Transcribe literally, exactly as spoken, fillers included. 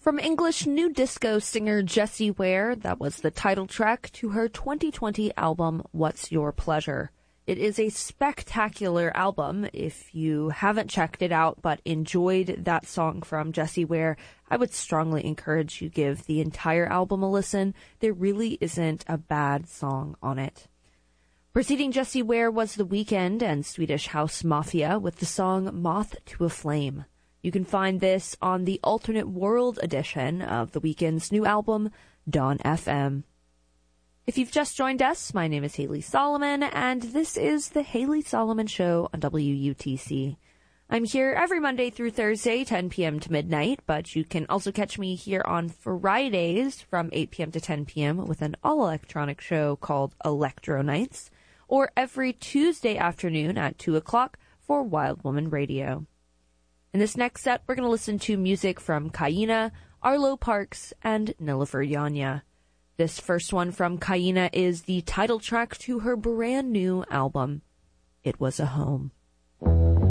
From English new disco singer Jessie Ware, that was the title track to her twenty twenty album, What's Your Pleasure? It is a spectacular album. If you haven't checked it out but enjoyed that song from Jessie Ware, I would strongly encourage you give the entire album a listen. There really isn't a bad song on it. Preceding Jessie Ware was The Weeknd and Swedish House Mafia with the song Moth to a Flame. You can find this on the Alternate World edition of The Weeknd's new album, Dawn F M. If you've just joined us, my name is Haley Solomon, and this is The Haley Solomon Show on W U T C. I'm here every Monday through Thursday, ten p.m. to midnight, but you can also catch me here on Fridays from eight p.m. to ten p.m. with an all-electronic show called Electro Nights, or every Tuesday afternoon at two o'clock for Wild Woman Radio. In this next set, we're going to listen to music from Kaina, Arlo Parks, and Nilüfer Yanya. This first one from Kaina is the title track to her brand new album, It Was a Home.